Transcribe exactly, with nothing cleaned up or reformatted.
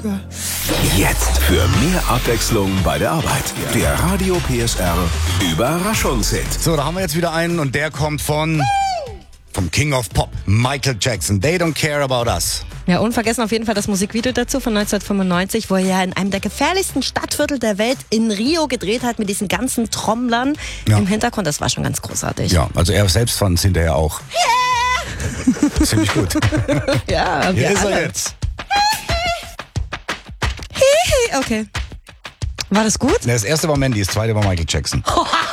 Jetzt für mehr Abwechslung bei der Arbeit. Der Radio P S R Überraschungshit. So, da haben wir jetzt wieder einen und der kommt von vom King of Pop, Michael Jackson. They don't care about us. Ja, unvergessen auf jeden Fall das Musikvideo dazu von neunzehnhundertfünfundneunzig, wo er ja in einem der gefährlichsten Stadtviertel der Welt in Rio gedreht hat mit diesen ganzen Trommlern Ja. im Hintergrund. Das war schon ganz großartig. Ja, also er selbst fand es hinterher auch. Yeah! Ziemlich gut. Ja, Hier wir ist er alle. jetzt. Okay. War das gut? Das erste war Mandy, das zweite war Michael Jackson.